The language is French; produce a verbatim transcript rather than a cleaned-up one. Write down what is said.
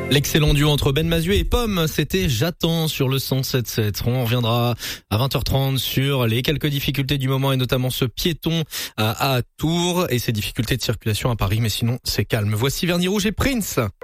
L'excellent duo entre Ben Mazué et Pomme, c'était J'attends sur le cent sept sept. On reviendra à vingt heures trente sur les quelques difficultés du moment et notamment ce piéton à, à Tours et ses difficultés de circulation à Paris. Mais sinon, c'est calme. Voici Vernis Rouge et Prince.